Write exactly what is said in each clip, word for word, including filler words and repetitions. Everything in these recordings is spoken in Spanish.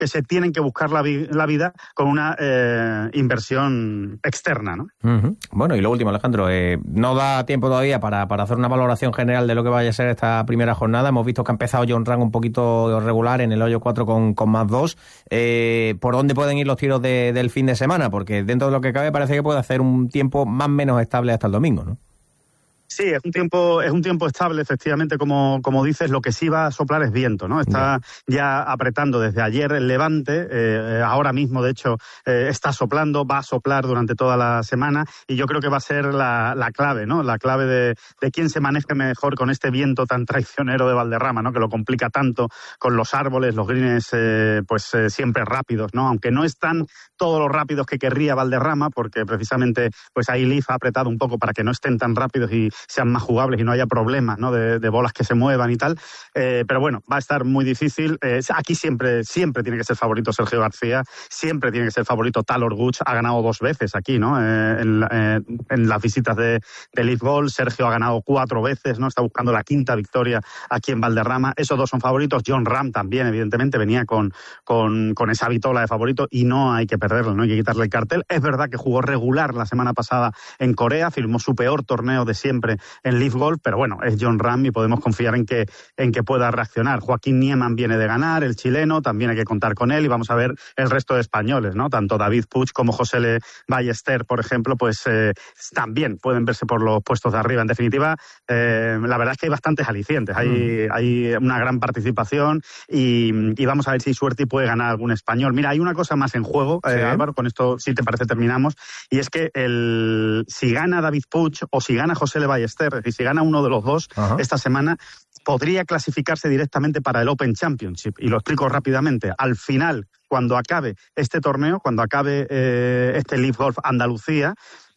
que se tienen que buscar la, vi- la vida con una eh, inversión externa, ¿no? Uh-huh. Bueno, y lo último, Alejandro, eh, no da tiempo todavía para, para hacer una valoración general de lo que vaya a ser esta primera jornada. Hemos visto que ha empezado Jon Rahm un poquito regular en el hoyo cuatro con, con más dos. Eh, ¿Por dónde pueden ir los tiros de, del fin de semana? Porque dentro de lo que cabe parece que puede hacer un tiempo más o menos estable hasta el domingo, ¿no? Sí, es un tiempo, es un tiempo estable, efectivamente, como, como dices. Lo que sí va a soplar es viento, ¿no? Está ya apretando desde ayer el levante, eh, ahora mismo, de hecho, eh, está soplando, va a soplar durante toda la semana, y yo creo que va a ser la, la clave, ¿no? La clave de, de quién se maneje mejor con este viento tan traicionero de Valderrama, ¿no? Que lo complica tanto con los árboles, los greens, eh, pues eh, siempre rápidos, ¿no? Aunque no están todos los rápidos que querría Valderrama, porque precisamente, pues ahí Leaf ha apretado un poco para que no estén tan rápidos y sean más jugables y no haya problemas, ¿no? de, de bolas que se muevan y tal, eh, pero bueno, va a estar muy difícil. Eh, aquí siempre siempre tiene que ser favorito Sergio García, siempre tiene que ser favorito Talor Gooch, ha ganado dos veces aquí, ¿no? Eh, en, eh, en las visitas de, de Leaf Golf. Sergio ha ganado cuatro veces, ¿no? Está buscando la quinta victoria aquí en Valderrama. Esos dos son favoritos. Jon Rahm también, evidentemente, venía con, con, con esa vitola de favorito y no hay que perderlo, no hay que quitarle el cartel. Es verdad que jugó regular la semana pasada en Corea, firmó su peor torneo de siempre en Leaf Golf, pero bueno, es Jon Rahm y podemos confiar en que, en que pueda reaccionar. Joaquín Niemann viene de ganar, el chileno, también hay que contar con él, y vamos a ver el resto de españoles, ¿no? Tanto David Puig como José Le Ballester, por ejemplo, pues eh, también pueden verse por los puestos de arriba. En definitiva, eh, la verdad es que hay bastantes alicientes, hay, mm. hay una gran participación y, y vamos a ver si Suerti puede ganar algún español. Mira, hay una cosa más en juego, eh, sí. Álvaro, con esto, si te parece, terminamos, y es que el, si gana David Puig o si gana José Le Ballester, es decir, si gana uno de los dos Ajá. esta semana, podría clasificarse directamente para el Open Championship. Y lo explico rápidamente. Al final, cuando acabe este torneo, cuando acabe eh, este Leaf Golf Andalucía,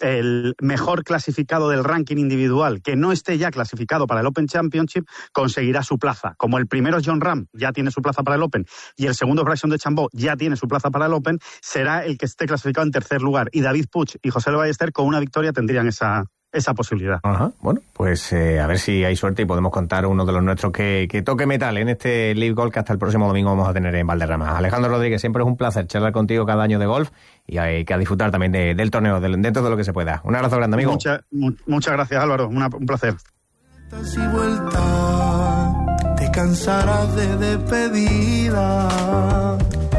el mejor clasificado del ranking individual que no esté ya clasificado para el Open Championship conseguirá su plaza. Como el primero es Jon Rahm, ya tiene su plaza para el Open, y el segundo Bryson DeChambeau ya tiene su plaza para el Open, será el que esté clasificado en tercer lugar. Y David Puig y José Le Ballester, con una victoria, tendrían esa... esa posibilidad. Ajá. Bueno, pues eh, a ver si hay suerte y podemos contar uno de los nuestros que, que toque metal en este Leaf Golf que hasta el próximo domingo vamos a tener en Valderrama. Alejandro Rodríguez, siempre es un placer charlar contigo cada año de golf y hay que disfrutar también de, del torneo, de, dentro de lo que se pueda. Un abrazo grande, amigo. Mucha, mu, muchas gracias, Álvaro. Una, un placer. Vueltas y vueltas, te cansarás de despedida.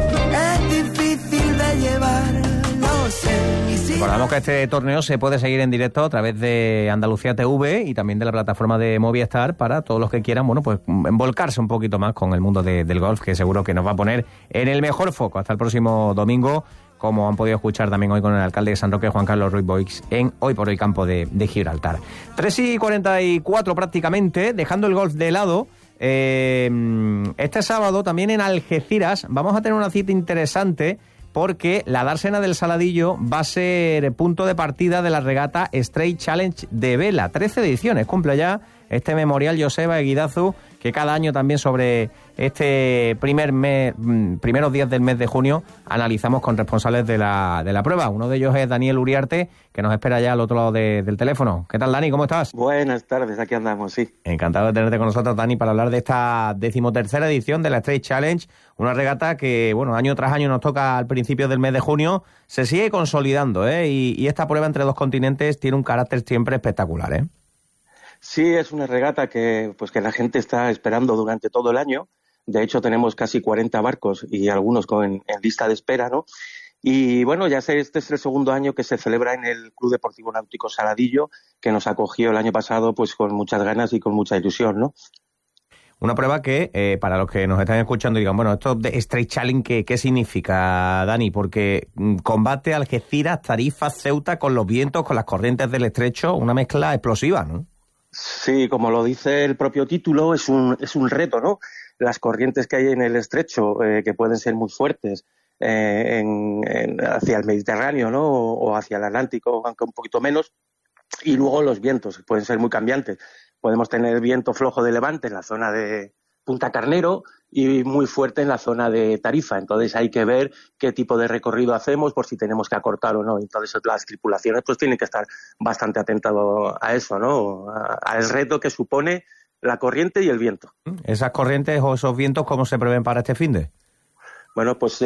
Es difícil de llevar, no sé. Recordamos que este torneo se puede seguir en directo a través de Andalucía T V y también de la plataforma de Movistar para todos los que quieran, bueno, pues envolcarse un poquito más con el mundo de, del golf, que seguro que nos va a poner en el mejor foco hasta el próximo domingo, como han podido escuchar también hoy con el alcalde de San Roque, Juan Carlos Ruiz Boix, en Hoy por Hoy Campo de, de Gibraltar. tres y cuarenta y cuatro prácticamente, dejando el golf de lado. Eh, este sábado también en Algeciras vamos a tener una cita interesante, porque la dársena del Saladillo va a ser punto de partida de la regata Straight Challenge de vela. trece ediciones cumple ya este memorial Joseba Eguidazu, que cada año también sobre este primer mes, primeros días del mes de junio analizamos con responsables de la, de la prueba. Uno de ellos es Daniel Uriarte, que nos espera ya al otro lado de, del teléfono. ¿Qué tal, Dani? ¿Cómo estás? Buenas tardes, aquí andamos, sí. Encantado de tenerte con nosotros, Dani, para hablar de esta decimotercera edición de la Straight Challenge, una regata que, bueno, año tras año nos toca al principio del mes de junio, se sigue consolidando, ¿eh? Y, y esta prueba entre dos continentes tiene un carácter siempre espectacular, ¿eh? Sí, es una regata que, pues, que la gente está esperando durante todo el año. De hecho, tenemos casi cuarenta barcos y algunos con, en lista de espera, ¿no? Y bueno, ya sé, este es el segundo año que se celebra en el Club Deportivo Náutico Saladillo, que nos acogió el año pasado pues con muchas ganas y con mucha ilusión, ¿no? Una prueba que, eh, para los que nos están escuchando, digan, bueno, esto de Straight Challenge, ¿qué, qué significa, Dani? Porque mm, combate Algeciras, Tarifa, Ceuta, con los vientos, con las corrientes del estrecho, una mezcla explosiva, ¿no? Sí, como lo dice el propio título, es un, es un reto, ¿no? Las corrientes que hay en el estrecho, eh, que pueden ser muy fuertes, eh, en, en, hacia el Mediterráneo, ¿no? O, o hacia el Atlántico, aunque un poquito menos. Y luego los vientos, pueden ser muy cambiantes. Podemos tener viento flojo de levante en la zona de Punta Carnero y muy fuerte en la zona de Tarifa. Entonces hay que ver qué tipo de recorrido hacemos, por si tenemos que acortar o no. Entonces las tripulaciones pues tienen que estar bastante atentas a eso, ¿no? Al reto que supone la corriente y el viento. ¿Esas corrientes o esos vientos cómo se prevén para este finde? Bueno, pues